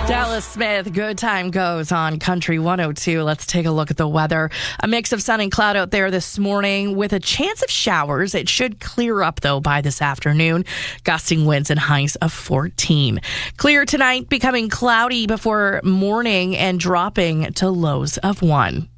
Dallas Smith, Good Time Goes on Country 102. Let's take a look at the weather. A mix of sun and cloud out there this morning with a chance of showers. It should clear up, though, by this afternoon. Gusting winds and highs of 14. Clear tonight, becoming cloudy before morning and dropping to lows of 1.